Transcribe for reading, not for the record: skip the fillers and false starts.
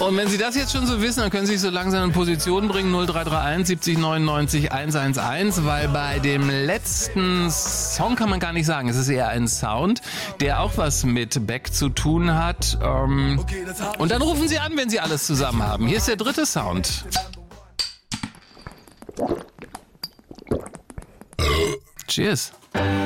Und wenn Sie das jetzt schon so wissen, dann können Sie sich so langsam in Position bringen, 0331 70 99 111, weil bei dem letzten Song kann man gar nicht sagen, es ist eher ein Sound, der auch was mit Beck zu tun hat. Und dann rufen Sie an, wenn Sie alles zusammen haben. Hier ist der dritte Sound. Cheers.